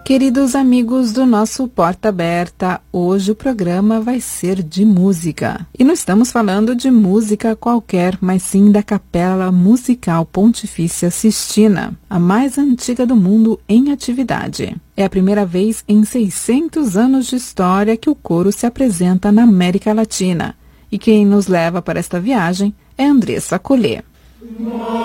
Queridos amigos do nosso Porta Aberta, hoje o programa vai ser de música. E não estamos falando de música qualquer, mas sim da Capela Musical Pontifícia Sistina, a mais antiga do mundo em atividade. É a primeira vez em 600 anos de história que o coro se apresenta na América Latina. E quem nos leva para esta viagem é Andressa Collet.